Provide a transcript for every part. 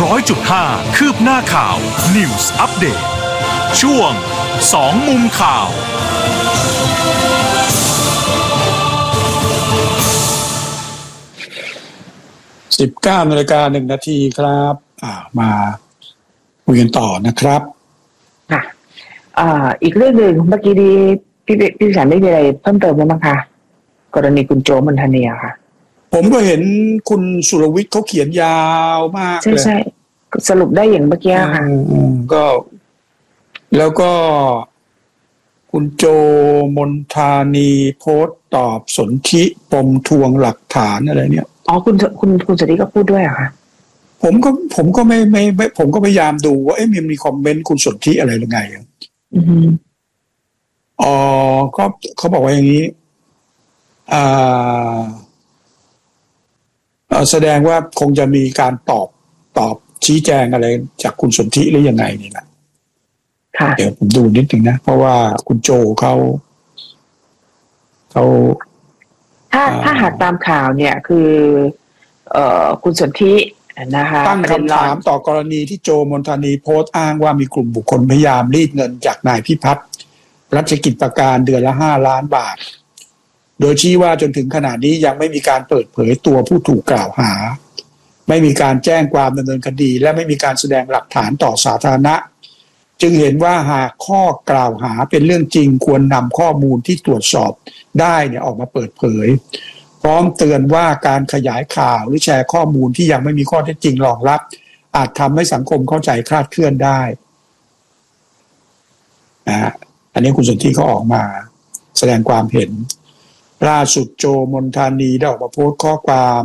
100.5 คืบหน้าข่าว News Update ช่วง2มุมข่าว 19:01 นาทีครับมาคุยกันต่อนะครับค่ะอีกเรื่องหนึ่งเมื่อกี้นี้พี่ฉันได้มีอะไรเพิ่มเติมไหมบ้างคะกรณีคุณโจมนทานีค่ะผมก็เห็นคุณสุรวิทย์เขาเขียนยาวมากเลยใช่สรุปได้อย่างเมื่อกี้ค่ะก็แล้วก็คุณโจมนทานีโพสต์ตอบสนธิปมทวงหลักฐานอะไรเนี่ยคุณสนธิก็พูดด้วยเหรอคะผมก็ไม่ผมก็พยายามดูว่ามีคอมเมนต์คุณสนธิอะไรหรือไงก็เขาบอกว่าอย่างนี้แสดงว่าคงจะมีการตอบชี้แจงอะไรจากคุณสนธิหรือยังไงนี่แหละเดี๋ยวผมดูนิดนึงนะเพราะว่าคุณโจเขาถ้าหากตามข่าวเนี่ยคือคุณสนธินะคะตั้งคำถามต่อกรณีที่โจมนทานีโพสต์อ้างว่ามีกลุ่มบุคคลพยายามรีดเงินจากนายพิพัฒน์รัชกิจประการเดือนละ5 ล้านบาทโดยชี้ว่าจนถึงขณะนี้ยังไม่มีการเปิดเผยตัวผู้ถูกกล่าวหาไม่มีการแจ้งความดำเนินคดีและไม่มีการแสดงหลักฐานต่อสาธารณะจึงเห็นว่าหากข้อกล่าวหาเป็นเรื่องจริงควรนำข้อมูลที่ตรวจสอบได้เนี่ยออกมาเปิดเผยพร้อมเตือนว่าการขยายข่าวหรือแชร์ข้อมูลที่ยังไม่มีข้อเท็จจริงรองรับอาจทำให้สังคมเข้าใจคลาดเคลื่อนได้อันนี้คุณสนธิเขาออกมาแสดงความเห็นล่าสุดโจมนทานีได้ออกมาโพสต์ข้อความ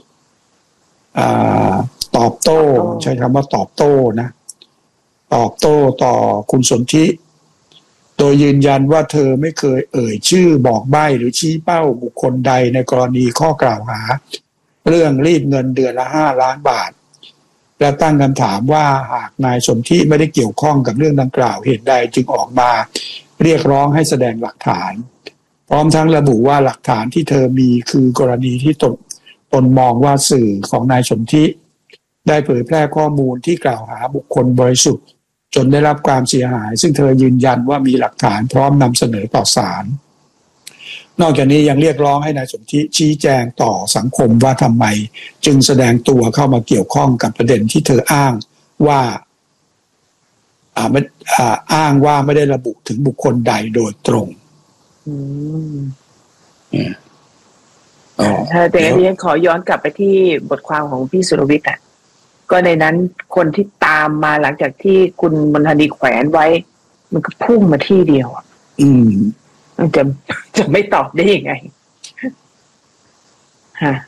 ตอบโต้ใช้คำว่าตอบโต้นะตอบโต้ต่อคุณสนธิโดยยืนยันว่าเธอไม่เคยเอ่ยชื่อบอกใบ้หรือชี้เป้าบุคคลใดในกรณีข้อกล่าวหาเรื่องรีดเงินเดือนละ5 ล้านบาทและตั้งคำถามว่าหากนายสนธิไม่ได้เกี่ยวข้องกับเรื่องดังกล่าวเหตุใดจึงออกมาเรียกร้องให้แสดงหลักฐานพร้อมทั้งระบุว่าหลักฐานที่เธอมีคือกรณีที่ตนมองว่าสื่อของนายสนธิได้เผยแพร่ข้อมูลที่กล่าวหาบุคคลบริสุทธิ์จนได้รับความเสียหายซึ่งเธอยืนยันว่ามีหลักฐานพร้อมนำเสนอต่อศาลนอกจากนี้ยังเรียกร้องให้นายสนธิชี้แจงต่อสังคมว่าทำไมจึงแสดงตัวเข้ามาเกี่ยวข้องกับประเด็นที่เธออ้างว่าไม่ได้ระบุถึงบุคคลใดโดยตรงแต่อันนี้ขอย้อนกลับไปที่บทความของพี่สุรวิทย์ก็ในนั้นคนที่ตามมาหลังจากที่คุณมนทานีแขวนไว้มันก็พุ่งมาที่เดียวมันจะไม่ตอบได้ยังไงฮะ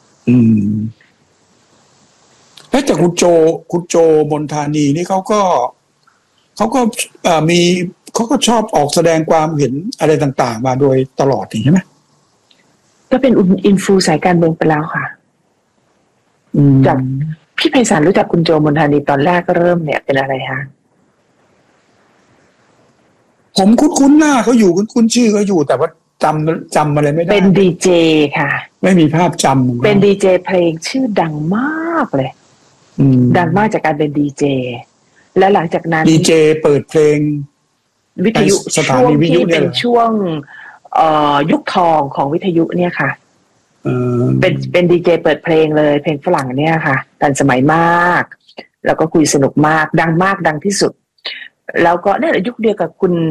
แต่คุณโจมนทานีนี่เขาก็เขาก็ชอบออกแสดงความเห็นอะไรต่างๆมาโดยตลอดใช่ไหมก็เป็นอินฟูสายการเมืองไปแล้วค่ะจากพี่ไพศาลรู้จักคุณโจมนทานีตอนแรกก็เริ่มเนี่ยเป็นอะไรคะผมคุ้นหน้าเขาอยู่คุ้นชื่อเขาอยู่แต่ว่าจำอะไรไม่ได้เป็นดีเจค่ะไม่มีภาพจำเป็นดีเจเพลงชื่อดังมากเลยดังมากจากการเป็นดีเจและหลังจากนั้นดีเจเปิดเพลงวิทยุช่วงที่เป็นช่วงยุคทองของวิทยุเนี่ยค่ะเป็นดีเจเปิดเพลงเลยเพลงฝรั่งเนี่ยค่ะทันสมัยมากแล้วก็คุยสนุกมากดังที่สุดแล้วก็เนี่ยยุคเดียวกับคุณ